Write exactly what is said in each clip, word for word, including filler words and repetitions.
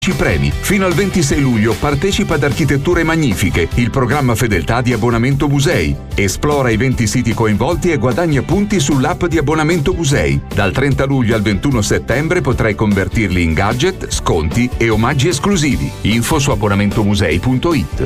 premi. Fino al ventisei luglio partecipa ad Architetture Magnifiche, il programma fedeltà di Abbonamento Musei. Esplora i venti siti coinvolti e guadagna punti sull'app di Abbonamento Musei. Dal trenta luglio al ventuno settembre potrai convertirli in gadget, sconti e omaggi esclusivi. Info su abbonamentomusei punto it.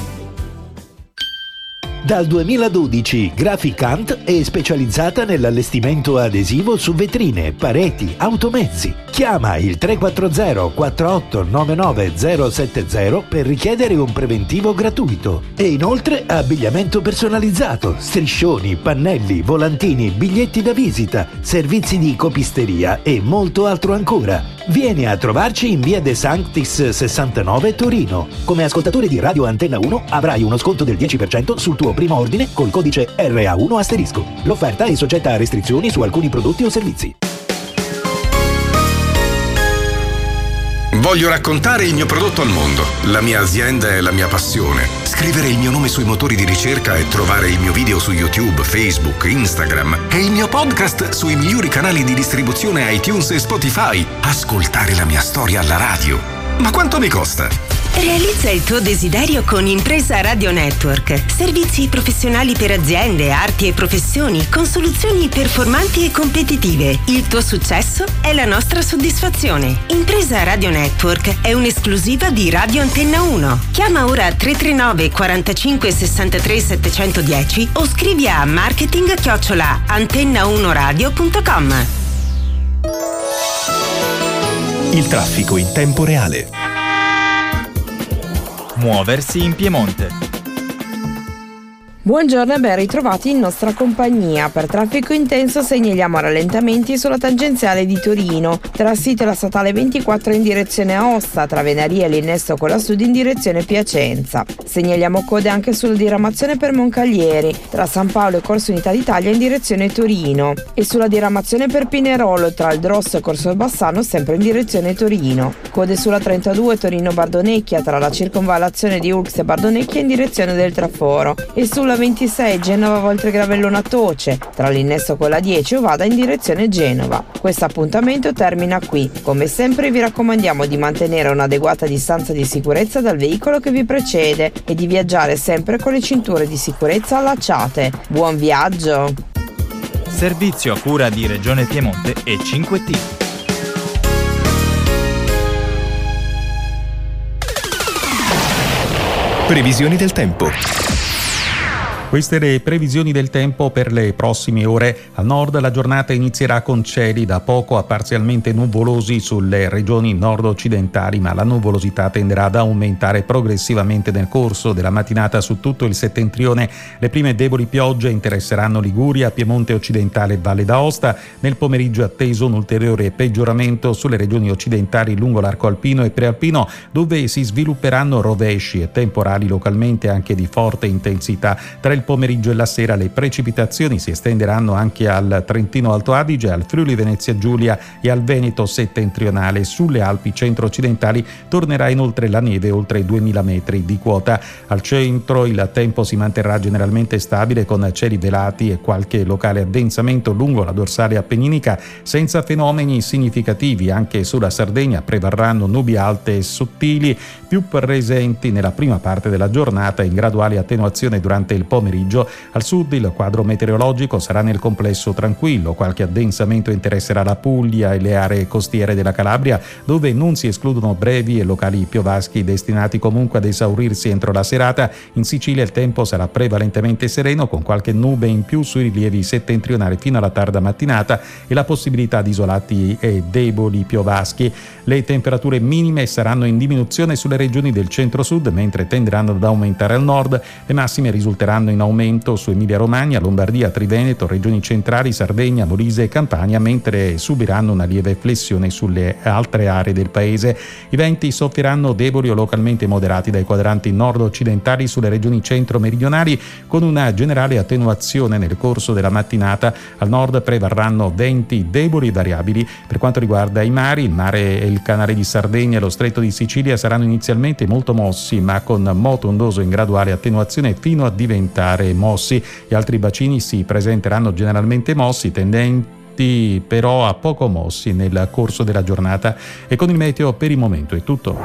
Dal duemiladodici Graficant è specializzata nell'allestimento adesivo su vetrine, pareti, automezzi. Chiama il tre quattro zero quattro otto nove nove zero sette zero per richiedere un preventivo gratuito. E inoltre abbigliamento personalizzato, striscioni, pannelli, volantini, biglietti da visita, servizi di copisteria e molto altro ancora. Vieni a trovarci in via De Sanctis sessantanove Torino. Come ascoltatore di Radio Antenna uno avrai uno sconto del dieci per cento sul tuo primo ordine col codice R A uno asterisco. L'offerta è soggetta a restrizioni su alcuni prodotti o servizi. Voglio raccontare il mio prodotto al mondo. La mia azienda è la mia passione. Scrivere il mio nome sui motori di ricerca e trovare il mio video su YouTube, Facebook, Instagram e il mio podcast sui migliori canali di distribuzione iTunes e Spotify. Ascoltare la mia storia alla radio. Ma quanto mi costa? Realizza il tuo desiderio con Impresa Radio Network. Servizi professionali per aziende, arti e professioni con soluzioni performanti e competitive. Il tuo successo è la nostra soddisfazione. Impresa Radio Network è un'esclusiva di Radio Antenna uno. Chiama ora tre tre nove quarantacinque sessantatré settecentodieci o scrivi a marketing chiocciola antenna uno radio punto com. Il traffico in tempo reale. Muoversi in Piemonte. Buongiorno e ben ritrovati in nostra compagnia. Per traffico intenso segnaliamo rallentamenti sulla tangenziale di Torino, tra il sito e la statale ventiquattro in direzione Aosta, tra Venaria e l'innesto con la Sud in direzione Piacenza. Segnaliamo code anche sulla diramazione per Moncaglieri, tra San Paolo e Corso Unità d'Italia in direzione Torino, e sulla diramazione per Pinerolo, tra il Drosso e Corso Bassano sempre in direzione Torino. Code sulla trentadue Torino-Bardonecchia, tra la circonvallazione di Urx e Bardonecchia in direzione del Traforo, e sulla ventisei Genova Voltregravellona Toce, tra l'innesto con la dieci Ovada in direzione Genova. Questo appuntamento termina qui. Come sempre vi raccomandiamo di mantenere un'adeguata distanza di sicurezza dal veicolo che vi precede e di viaggiare sempre con le cinture di sicurezza allacciate. Buon viaggio! Servizio a cura di Regione Piemonte e cinque T. Previsioni del tempo. Queste le previsioni del tempo per le prossime ore. Al nord la giornata inizierà con cieli da poco a parzialmente nuvolosi sulle regioni nord-occidentali, ma la nuvolosità tenderà ad aumentare progressivamente nel corso della mattinata su tutto il settentrione. Le prime deboli piogge interesseranno Liguria, Piemonte occidentale e Valle d'Aosta. Nel pomeriggio è atteso un ulteriore peggioramento sulle regioni occidentali lungo l'arco alpino e prealpino, dove si svilupperanno rovesci e temporali localmente anche di forte intensità. Tra il pomeriggio e la sera le precipitazioni si estenderanno anche al Trentino Alto Adige, al Friuli Venezia Giulia e al Veneto settentrionale. Sulle Alpi centro-occidentali tornerà inoltre la neve oltre i duemila metri di quota. Al centro il tempo si manterrà generalmente stabile con cieli velati e qualche locale addensamento lungo la dorsale appenninica, senza fenomeni significativi. Anche sulla Sardegna prevarranno nubi alte e sottili, più presenti nella prima parte della giornata, in graduale attenuazione durante il pomeriggio. Al sud il quadro meteorologico sarà nel complesso tranquillo. Qualche addensamento interesserà la Puglia e le aree costiere della Calabria, dove non si escludono brevi e locali piovaschi destinati comunque ad esaurirsi entro la serata. In Sicilia il tempo sarà prevalentemente sereno, con qualche nube in più sui rilievi settentrionali fino alla tarda mattinata e la possibilità di isolati e deboli piovaschi. Le temperature minime saranno in diminuzione sulle regioni del centro-sud, mentre tenderanno ad aumentare al nord. Le massime risulteranno in aumento su Emilia-Romagna, Lombardia, Triveneto, regioni centrali, Sardegna, Molise e Campania, mentre subiranno una lieve flessione sulle altre aree del paese. I venti soffieranno deboli o localmente moderati dai quadranti nord-occidentali sulle regioni centro-meridionali, con una generale attenuazione nel corso della mattinata. Al nord prevarranno venti deboli e variabili. Per quanto riguarda i mari, il mare e il canale di Sardegna e lo stretto di Sicilia saranno inizialmente molto mossi, ma con moto ondoso in graduale attenuazione fino a diventare mossi. Gli altri bacini si presenteranno generalmente mossi, tendenti venti però a poco mossi nel corso della giornata. E con il meteo per il momento è tutto.